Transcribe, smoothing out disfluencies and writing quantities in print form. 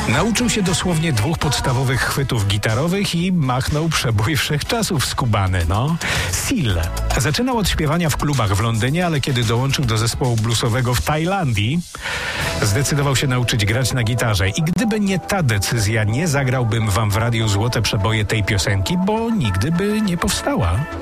Nauczył się dosłownie 2 podstawowych chwytów gitarowych i machnął przebój wszechczasów skubany, Seal. Zaczynał od śpiewania w klubach w Londynie, ale kiedy dołączył do zespołu bluesowego w Tajlandii, zdecydował się nauczyć grać na gitarze. I gdyby nie ta decyzja, nie zagrałbym wam w radiu złote przeboje tej piosenki, bo nigdy by nie powstała.